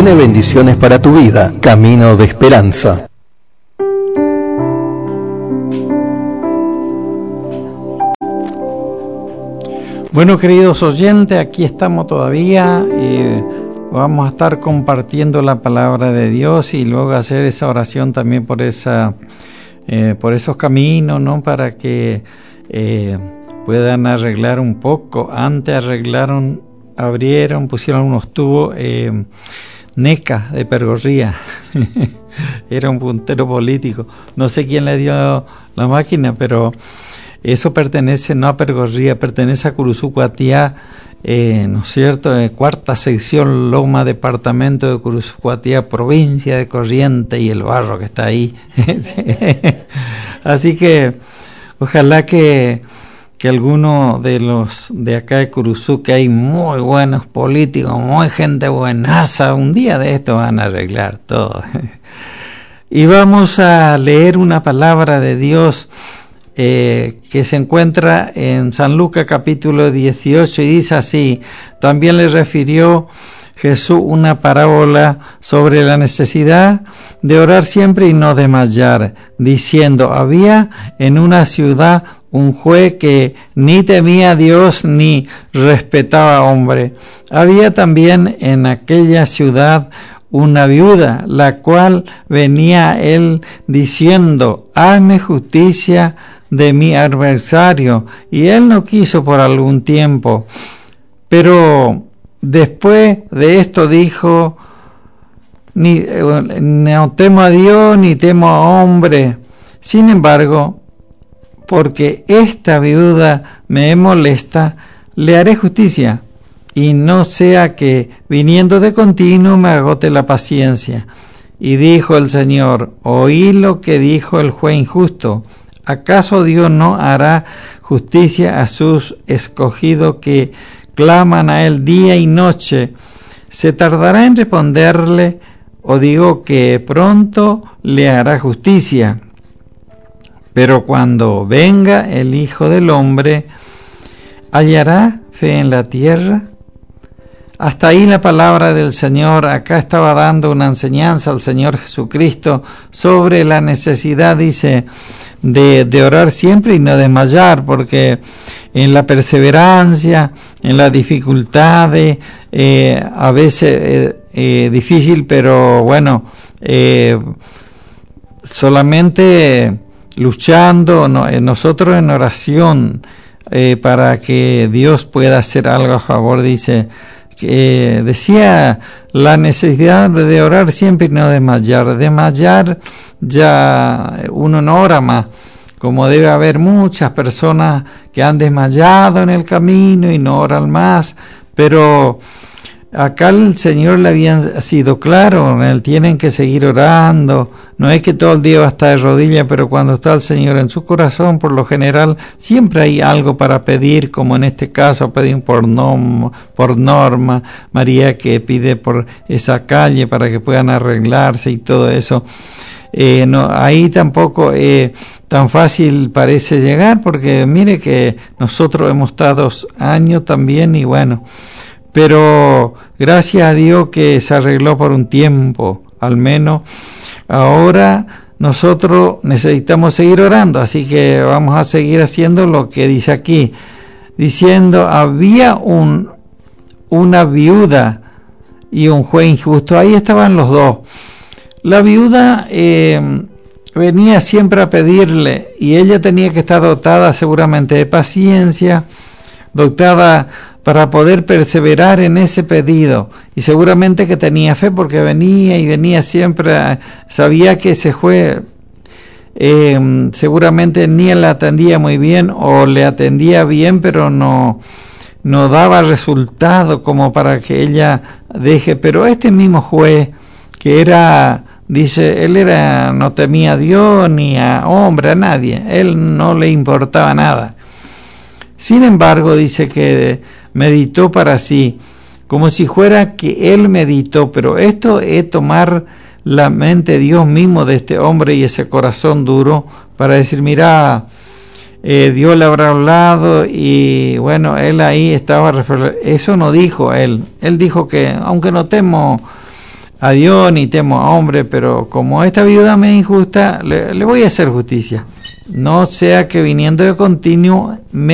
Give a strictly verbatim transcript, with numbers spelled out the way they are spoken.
tiene bendiciones para tu vida. Camino de Esperanza. Bueno, queridos oyentes, aquí estamos todavía y vamos a estar compartiendo la palabra de Dios y luego hacer esa oración también por esa, eh, por esos caminos, ¿no? Para que eh, puedan arreglar un poco. Antes arreglaron, abrieron, pusieron unos tubos, eh, NECA de Pergorría. Era un puntero político. No sé quién le dio la máquina, pero eso pertenece no a Pergorría, pertenece a Curuzucuatiá, eh, ¿no es cierto? Eh, cuarta sección, Loma, departamento de Curuzucuatiá, provincia de Corrientes, y el barro que está ahí. Así que ojalá que, que alguno de los de acá de Curuzú, que hay muy buenos políticos, muy gente buenaza, un día de esto van a arreglar todo. Y vamos a leer una palabra de Dios Eh, que se encuentra en San Lucas capítulo dieciocho y dice así: también le refirió Jesús una parábola sobre la necesidad de orar siempre y no desmayar, diciendo: había en una ciudad un juez que ni temía a Dios ni respetaba a hombre. Había también en aquella ciudad una viuda, la cual venía a él diciendo: hazme justicia de mi adversario. Y él no quiso por algún tiempo, pero después de esto dijo: ni, no temo a Dios ni temo a hombre. Sin embargo, porque esta viuda me molesta, le haré justicia, y no sea que viniendo de continuo me agote la paciencia. Y dijo el Señor: oí lo que dijo el juez injusto. ¿Acaso Dios no hará justicia a sus escogidos que claman a él día y noche? ¿Se tardará en responderle, o digo que pronto le hará justicia? Pero cuando venga el Hijo del Hombre, ¿hallará fe en la tierra? Hasta ahí la palabra del Señor. Acá estaba dando una enseñanza al Señor Jesucristo sobre la necesidad, dice, de, de orar siempre y no desmayar, porque en la perseverancia, en las dificultades, eh, a veces eh, eh, difícil, pero bueno, eh, solamente luchando, no, eh, nosotros en oración, eh, para que Dios pueda hacer algo a favor, dice, que decía la necesidad de orar siempre y no desmayar. Desmayar ya uno no ora más, como debe haber muchas personas que han desmayado en el camino y no oran más, pero acá el Señor le había sido claro, él tienen que seguir orando. No es que todo el día va a estar de rodillas, pero cuando está el Señor en su corazón, por lo general, siempre hay algo para pedir, como en este caso, pedir por, nom, por Norma, María que pide por esa calle para que puedan arreglarse y todo eso. Eh, no, ahí tampoco eh, tan fácil parece llegar, porque mire que nosotros hemos estado dos años también y bueno, pero gracias a Dios que se arregló por un tiempo, al menos. Ahora nosotros necesitamos seguir orando, así que vamos a seguir haciendo lo que dice aquí, diciendo: había un, una viuda y un juez injusto. Ahí estaban los dos. La viuda eh, venía siempre a pedirle, y ella tenía que estar dotada seguramente de paciencia, dotada para poder perseverar en ese pedido, y seguramente que tenía fe, porque venía y venía siempre, sabía que ese juez eh, seguramente ni él la atendía muy bien, o le atendía bien pero no, no daba resultado como para que ella deje. Pero este mismo juez, que era, dice, él era, no temía a Dios ni a hombre, a nadie, él no le importaba nada. Sin embargo, dice que meditó para sí, como si fuera que él meditó, pero esto es tomar la mente Dios mismo de este hombre y ese corazón duro para decir: mira, eh, Dios le habrá hablado, y bueno, él ahí estaba, eso no dijo él, él dijo que aunque no temo a Dios ni temo a hombre, pero como esta viuda me es injusta, le, le voy a hacer justicia. No sea que viniendo de continuo me